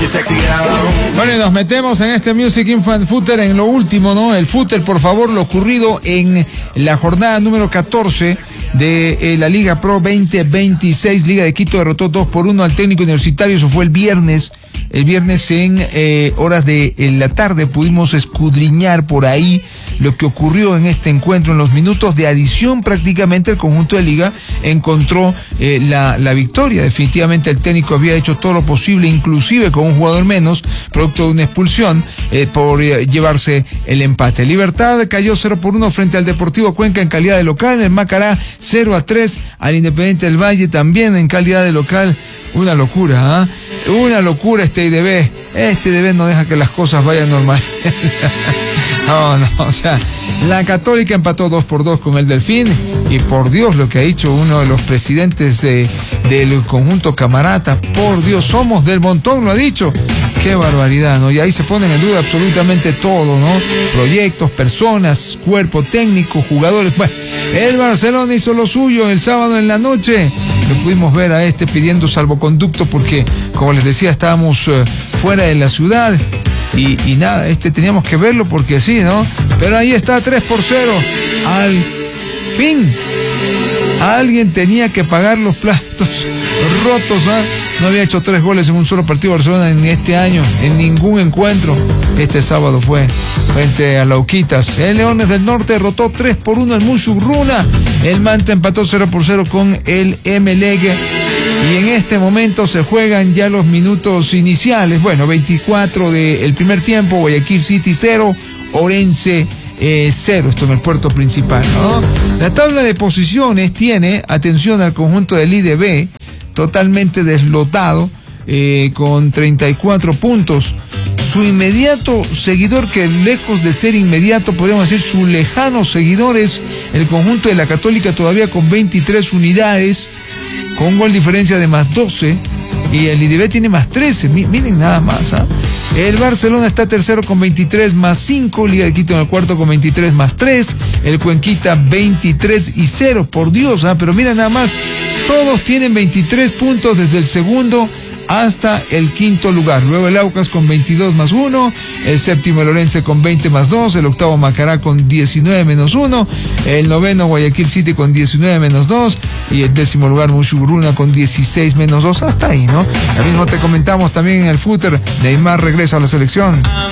Bueno, y nos metemos en este Music Infant Footer en lo último, ¿no? El footer, por favor, lo ocurrido en la jornada número 14 de la Liga Pro 2026. Liga de Quito derrotó 2-1 al Técnico Universitario. Eso fue el viernes. El viernes en horas de la tarde pudimos escudriñar por ahí lo que ocurrió en este encuentro. En los minutos de adición prácticamente el conjunto de Liga encontró la victoria. Definitivamente el técnico había hecho todo lo posible, inclusive con un jugador menos, producto de una expulsión, por llevarse el empate. Libertad cayó 0-1 frente al Deportivo Cuenca en calidad de local. El Macará 0-3 al Independiente del Valle también en calidad de local. Una locura, ¿eh? Una locura este IDB. Este IDB no deja que las cosas vayan normal. No, o sea, la Católica empató 2-2 con el Delfín. Y por Dios, lo que ha dicho uno de los presidentes del conjunto Camarata, por Dios, somos del montón, lo ha dicho. Qué barbaridad, ¿no? Y ahí se ponen en duda absolutamente todo, ¿no? Proyectos, personas, cuerpo técnico, jugadores. Bueno, el Barcelona hizo lo suyo el sábado en la noche. Lo pudimos ver a pidiendo salvoconducto porque, como les decía, estábamos fuera de la ciudad. Y nada, teníamos que verlo porque sí, ¿no? Pero ahí está 3-0. Al fin, alguien tenía que pagar los platos rotos, ¿eh? No había hecho 3 goles en un solo partido Barcelona en este año, en ningún encuentro. Este sábado fue frente a Lauquitas. El Leones del Norte derrotó 3-1 al Musurruna. El Manta empató 0-0 con el Emelec. Y en este momento se juegan ya los minutos iniciales. Bueno, 24 del primer tiempo. Guayaquil City 0, Orense 0. Esto en el puerto principal, ¿no? La tabla de posiciones tiene, atención al conjunto del IDB, totalmente deslotado, con 34 puntos. Su inmediato seguidor, que lejos de ser inmediato, podríamos decir su lejano seguidor, es el conjunto de la Católica, todavía con 23 unidades, con un gol diferencia de más 12, y el IDB tiene más 13, miren nada más, ¿ah? El Barcelona está tercero con 23 más 5, Liga de Quito en el cuarto con 23 más 3, el Cuenquita 23 y 0, por Dios, ¿ah? Pero mira nada más, todos tienen 23 puntos desde el segundo hasta el quinto lugar. Luego el Aucas con 22 más 1, el séptimo el Orense con 20 más 2, el octavo Macará con 19 menos 1, el noveno Guayaquil City con 19 menos 2 y el décimo lugar Musurruna con 16 menos 2. Hasta ahí, ¿no? Lo mismo te comentamos también en el footer. Neymar regresa a la selección.